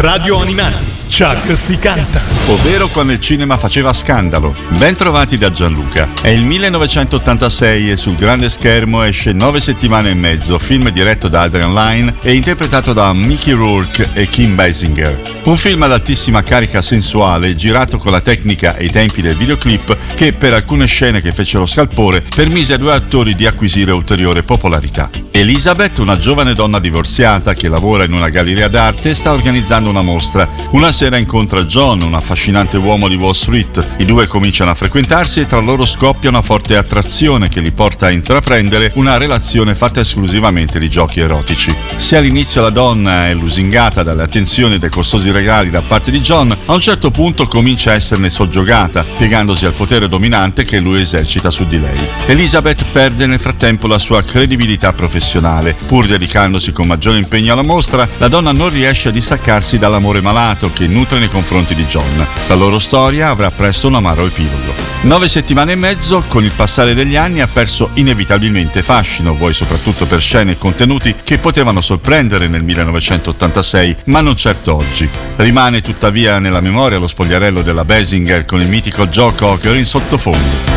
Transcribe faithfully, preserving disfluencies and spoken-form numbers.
Radio Animati, Chuck si canta. Ovvero quando il cinema faceva scandalo. Ben trovati da Gianluca. È il millenovecentottantasei e sul grande schermo esce Nove settimane e mezzo, film diretto da Adrian Lyne e interpretato da Mickey Rourke e Kim Basinger. Un film ad altissima carica sensuale, girato con la tecnica e i tempi del videoclip che, per alcune scene che fecero scalpore, permise ai due attori di acquisire ulteriore popolarità. Elizabeth, una giovane donna divorziata che lavora in una galleria d'arte, sta organizzando una mostra. Una sera incontra John, un affascinante uomo di Wall Street. I due cominciano a frequentarsi e tra loro scoppia una forte attrazione che li porta a intraprendere una relazione fatta esclusivamente di giochi erotici. Se all'inizio la donna è lusingata dalle attenzioni e dai costosi regali da parte di John, a un certo punto comincia a esserne soggiogata, piegandosi al potere dominante che lui esercita su di lei. Elizabeth perde nel frattempo la sua credibilità professionale. Pur dedicandosi con maggiore impegno alla mostra, la donna non riesce a distaccarsi dall'amore malato che nutre nei confronti di John. La loro storia avrà presto un amaro epilogo. Nove settimane e mezzo, con il passare degli anni, ha perso inevitabilmente fascino, vuoi soprattutto per scene e contenuti che potevano sorprendere nel millenovecentottantasei, ma non certo oggi. Rimane tuttavia nella memoria lo spogliarello della Basinger con il mitico Joe Cocker in sottofondo.